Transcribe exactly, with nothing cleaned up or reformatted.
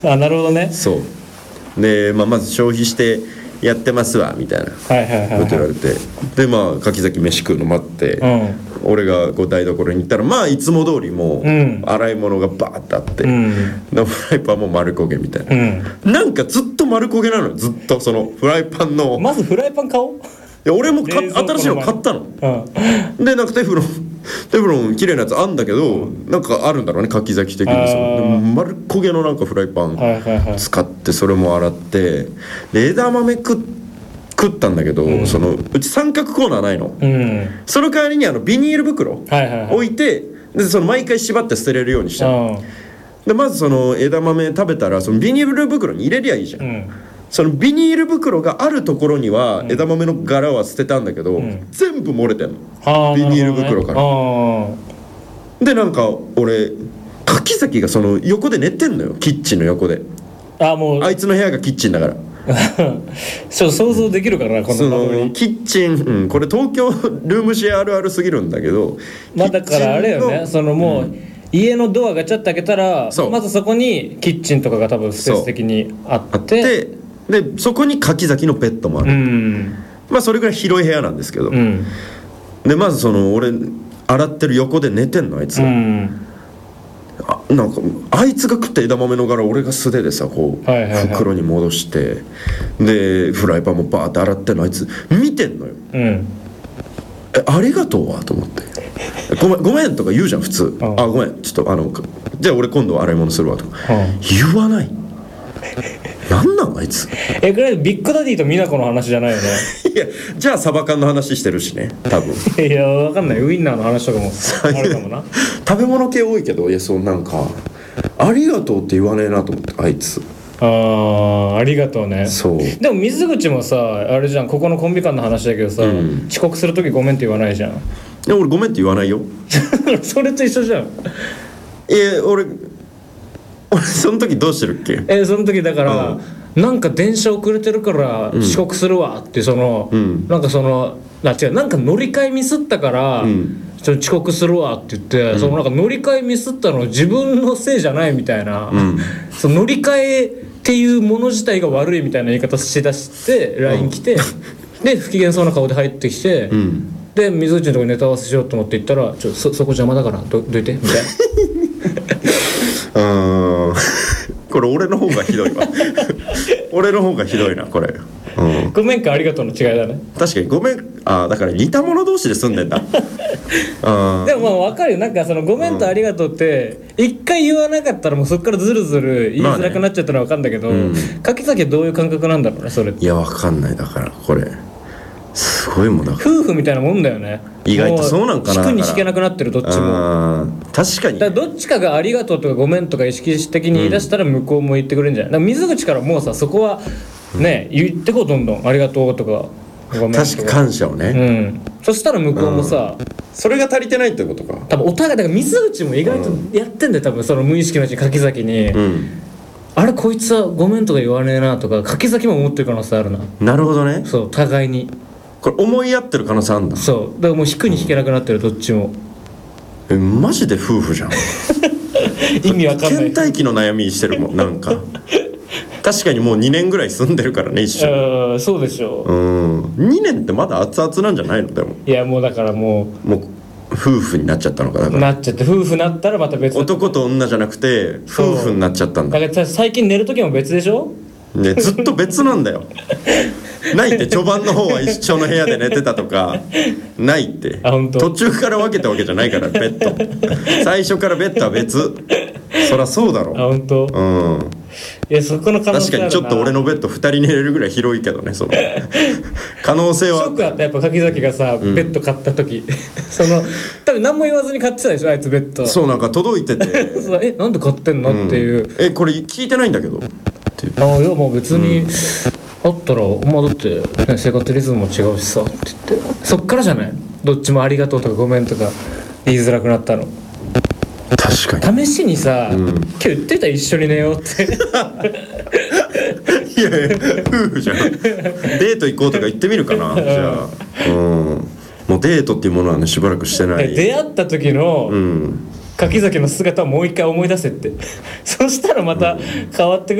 あ、なるほどね。 そうで、まあ、まず消費してやってますわみたいなことはいはいはい、はい、 言われて、でまあ柿崎飯食うの待って、うん、俺がこう台所に行ったらまあいつも通りもう洗い物がバーッてあって、うん、でフライパンも丸焦げみたいな、うん、なんかずっと丸焦げなの、ずっとそのフライパンの。 まずフライパン買おう。 いや俺もか新しいの買ったの、うん、でなんかテフロンテフロン綺麗なやつあんだけど、うん、なんかあるんだろうね柿崎的に。その丸焦げのなんかフライパン使ってそれも洗って、で枝豆食食ったんだけど、うん、そのうち三角コーナーないの、うん、その代わりにあのビニール袋置いて、でその毎回縛って捨てれるようにしたの、うん、でまずその枝豆食べたらそのビニール袋に入れりゃいいじゃん、うん、そのビニール袋があるところには枝豆の柄は捨てたんだけど、うん、全部漏れてんの、ビニール袋から、ね、でなんか俺柿崎がその横で寝てんのよ、キッチンの横で。あもうあいつの部屋がキッチンだからちょっと想像できるからな、このそのキッチン、うん、これ東京ルームシェアあるあるすぎるんだけど、 まあだからあれよね、そのもう、うん、家のドアガチャって開けたらまずそこにキッチンとかが多分スペース的にあってでそこに柿崎のベッドもある、うん、まあそれぐらい広い部屋なんですけど、うん、でまずその俺洗ってる横で寝てんのあいつが、うん、あなんかあいつが食った枝豆の柄俺が素手でさこう、はいはいはい、袋に戻してでフライパンもバーって洗ってんのあいつ見てんのよ、うん、えありがとうわと思ってごめんごめんとか言うじゃん普通、ああごめんちょっとあのじゃあ俺今度洗い物するわとか言わないなんなんあいつ。 えこれビッグダディと美奈子の話じゃないよねいやじゃあサバ缶の話してるしね多分いや分かんない、ウインナーの話とかもあるかもな食べ物系多いけど、いやそうなんかありがとうって言わねえなと思ってあいつ。 あーありがとうね。 そうでも水口もさあれじゃん、ここのコンビ間の話だけどさ、うん、遅刻するときごめんって言わないじゃん。いや俺ごめんって言わないよそれと一緒じゃん。 え俺俺その時どうしてるっけ。 えその時だから、うん、なんか電車遅れてるから遅刻するわってその、うん、なんかそのあ違うなんか乗り換えミスったから、うん、ちょっと遅刻するわって言って、うん、そのなんか乗り換えミスったの自分のせいじゃないみたいな、うん、その乗り換えっていうもの自体が悪いみたいな言い方しだして ライン 来て、うん、で不機嫌そうな顔で入ってきて、うん、で水口のとこにネタ合わせしようと思って行ったらちょ そ, そこ邪魔だから ど, どいてみたいなうんこれ俺の方がひどいわ俺の方がひどいなこれ、 うん、ごめんかありがとうの違いだね。 確かにごめん、あだから似た者同士で住んでんだあでもまあ分かるよ、なんかそのごめんとありがとうって一回言わなかったらもうそっからずるずる言いづらくなっちゃったのは分かるんだけど、まあねうん、柿崎はどういう感覚なんだろうねそれって。 いや分かんない、だからこれすごいもんだ夫婦みたいなもんだよね。 意外とそうなんかな。 引くに引けなくなってるどっちも。 確かに。 だからどっちかがありがとうとかごめんとか意識的に言い出したら向こうも言ってくれるんじゃない。だから水口からもうさそこはね、うん、言ってこうどんどんありがとうとかごめんとか。 確か感謝をね。うん。 そしたら向こうもさ、うん、 それが足りてないってことか。 多分お互いだから水口も意外とやってんだよ多分その無意識のうちに柿崎に。うん。あれこいつはごめんとか言わねえなとか柿崎も思ってる可能性あるな。 なるほどね。 そう互いに。 これ思い合ってる可能性あるんだ。 そうだからもう引くに引けなくなってるどっちも。 えマジで夫婦じゃん意味わかんない。 倦怠期の悩みしてるもんなんか確かにもうにねんぐらい住んでるからね一緒に。 そうでしょう。 うんにねんってまだ熱々なんじゃないの。でもいやもうだからもうもう夫婦になっちゃったのか。だからなっちゃって夫婦になったらまた別。 男と女じゃなくて夫婦になっちゃったんだ。 だから最近寝る時も別でしょ。 ね、ずっと別なんだよないって序盤の方は一緒の部屋で寝てたとかないって。あ本当。途中から分けたわけじゃないからベッド最初からベッドは別。そりゃそうだろ。 あ本当。うん。いやそこの可能性あるな。確かにちょっと俺のベッドふたり寝れるぐらい広いけどねその可能性は。 ショックあったやっぱ柿崎がさ、うん、ベッド買った時その多分何も言わずに買ってたでしょあいつベッド。 そうなんか届いててえなんで買ってんの、うん、っていう。 えこれ聞いてないんだけどあいやもう別に、うん、あったらまあだって、ね、生活リズムも違うしさって言ってそっからじゃないどっちもありがとうとかごめんとか言いづらくなったの。 確かに。 試しにさ、うん、今日言ってたら一緒に寝ようっていやいや夫婦じゃんデート行こうとか言ってみるかなじゃあ、うん、もうデートっていうものはねしばらくしてない。 出会った時の、うん、 柿崎の姿をもう一回思い出せってそしたらまた変わってくる